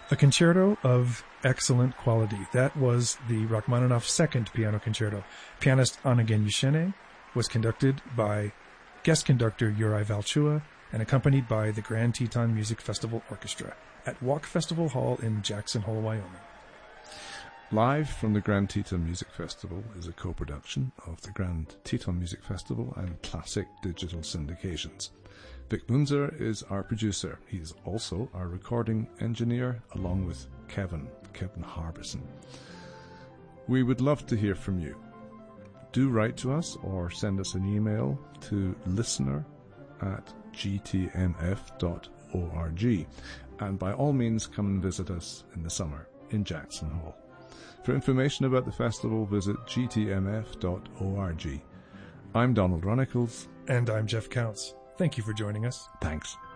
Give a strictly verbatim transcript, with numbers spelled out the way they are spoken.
A concerto of excellent quality. That was the Rachmaninoff Second Piano Concerto. Pianist Anna Genyushene was conducted by guest conductor Yuri Valchua and accompanied by the Grand Teton Music Festival Orchestra at Walk Festival Hall in Jackson Hole, Wyoming. Live from the Grand Teton Music Festival is a co-production of the Grand Teton Music Festival and Classic Digital Syndications. Vic Munzer is our producer. He's also our recording engineer, along with Kevin, Kevin Harbison. We would love to hear from you. Do write to us or send us an email to listener at g t m f dot org. And by all means, come and visit us in the summer in Jackson Hole. For information about the festival, visit g t m f dot org. I'm Donald Runnicles. And I'm Jeff Counts. Thank you for joining us. Thanks.